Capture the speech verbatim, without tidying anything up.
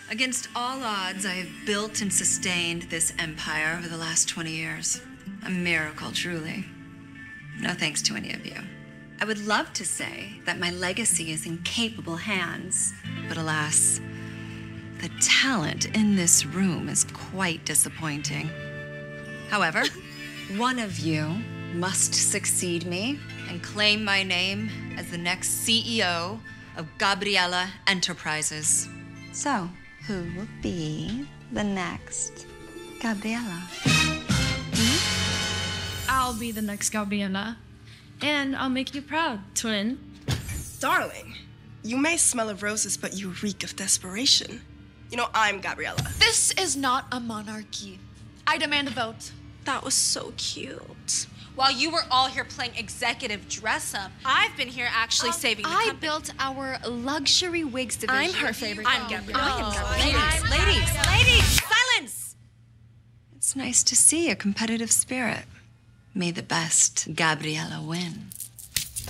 Against all odds, I have built and sustained this empire over the last twenty years. A miracle, truly. No thanks to any of you. I would love to say that my legacy is in capable hands, but alas, the talent in this room is quite disappointing. However, one of you must succeed me and claim my name as the next C E O of Gabriella Enterprises. So, who will be the next Gabriella? Hmm? I'll be the next Gabriella. And I'll make you proud, twin. Darling, you may smell of roses, but you reek of desperation. You know, I'm Gabriella. This is not a monarchy. I demand a vote. That was so cute. While you were all here playing executive dress-up, I've been here actually um, saving the I company. built our luxury wigs division. I'm her favorite. I'm Gabriella. Oh. Ladies, ladies, ladies, silence! It's nice to see a competitive spirit. May the best Gabriella win.